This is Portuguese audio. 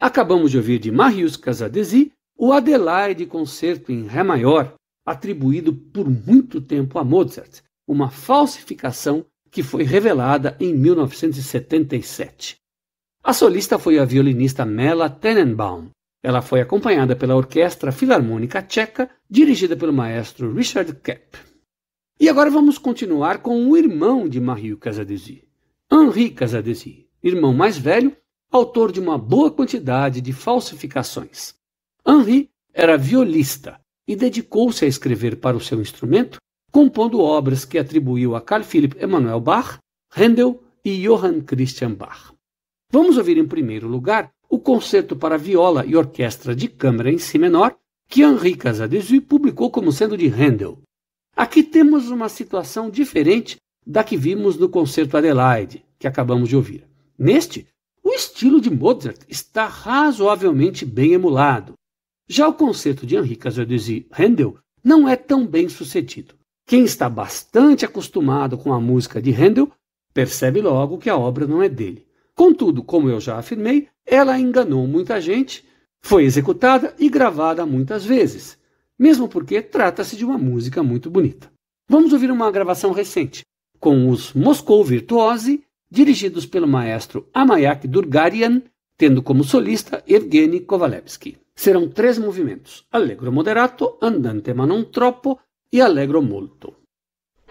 Acabamos de ouvir de Marius Casadesi o Adelaide Concerto em Ré maior, atribuído por muito tempo a Mozart, uma falsificação que foi revelada em 1977. A solista foi a violinista Mela Tenenbaum. Ela foi acompanhada pela Orquestra Filarmônica Tcheca, dirigida pelo maestro Richard Kapp. E agora vamos continuar com o irmão de Marius Casadesi, Henri Casadesi, irmão mais velho, autor de uma boa quantidade de falsificações. Henri era violista e dedicou-se a escrever para o seu instrumento, compondo obras que atribuiu a Carl Philipp Emanuel Bach, Handel e Johann Christian Bach. Vamos ouvir em primeiro lugar o concerto para viola e orquestra de câmara em si menor, que Henri Casadesi publicou como sendo de Handel. Aqui temos uma situação diferente da que vimos no concerto Adelaide, que acabamos de ouvir. Neste, o estilo de Mozart está razoavelmente bem emulado. Já o concerto de Henri Casadesi Handel não é tão bem sucedido. Quem está bastante acostumado com a música de Handel percebe logo que a obra não é dele. Contudo, como eu já afirmei, ela enganou muita gente, foi executada e gravada muitas vezes, mesmo porque trata-se de uma música muito bonita. Vamos ouvir uma gravação recente, com os Moscou Virtuosi, dirigidos pelo maestro Amayak Durgarian, tendo como solista Evgeny Kovalevsky. Serão 3 movimentos: Allegro moderato, Andante ma non troppo e Allegro molto.